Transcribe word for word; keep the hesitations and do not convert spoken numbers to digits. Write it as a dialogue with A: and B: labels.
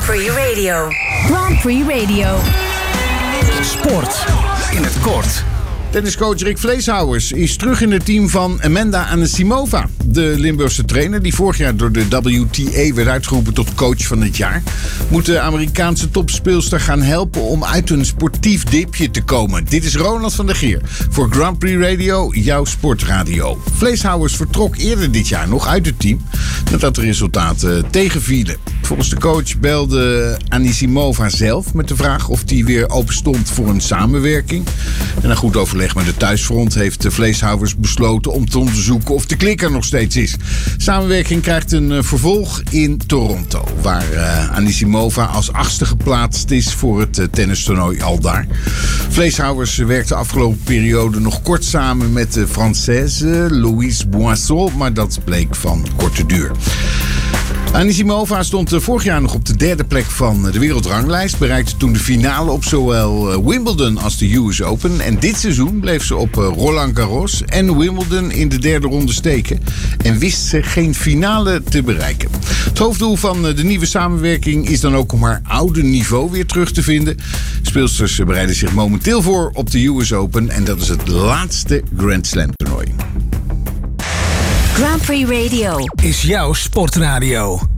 A: Prix Radio.
B: Grand Prix Radio.
C: Sport in het kort.
D: Tenniscoach Rick Vleeshouwers is terug in het team van Amanda Anisimova. De Limburgse trainer, die vorig jaar door de W T A werd uitgeroepen tot coach van het jaar, moet de Amerikaanse topspeelster gaan helpen om uit een sportief dipje te komen. Dit is Ronald van der Geer voor Grand Prix Radio, jouw sportradio. Vleeshouwers vertrok eerder dit jaar nog uit het team nadat de resultaten tegenvielen. Volgens de coach belde Anisimova zelf met de vraag of hij weer open stond voor een samenwerking. En na goed overleg met de thuisfront heeft de Vleeshouwers besloten om te onderzoeken of de klik er nog steeds is. Samenwerking krijgt een uh, vervolg in Toronto, waar uh, Anisimova als achtste geplaatst is voor het uh, tennistoernooi aldaar. Vleeshouwers werkte de afgelopen periode nog kort samen met de Française Louise Boisson, maar dat bleek van korte duur. Anisimova stond vorig jaar nog op de derde plek van de wereldranglijst. Bereikte toen de finale op zowel Wimbledon als de U S Open. En dit seizoen bleef ze op Roland Garros en Wimbledon in de derde ronde steken. En wist ze geen finale te bereiken. Het hoofddoel van de nieuwe samenwerking is dan ook om haar oude niveau weer terug te vinden. Speelsters bereiden zich momenteel voor op de U S Open. En dat is het laatste Grand Slam toernooi.
A: Grand Prix Radio
C: Is jouw sportradio.